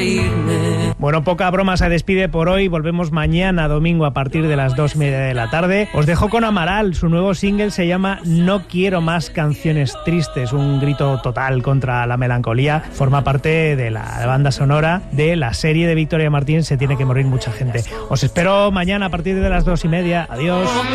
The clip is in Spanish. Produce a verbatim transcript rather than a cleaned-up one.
reírme. Bueno, poca broma se despide por hoy. Volvemos mañana domingo a partir de las dos y media de la tarde. Os dejo con Amaral. Su nuevo single se llama No quiero más canciones tristes. Un grito total contra la melancolía. Forma parte de la banda sonora de la serie de Victoria Martín Se tiene que morir mucha gente. Os espero mañana a partir de las dos y media. Adiós.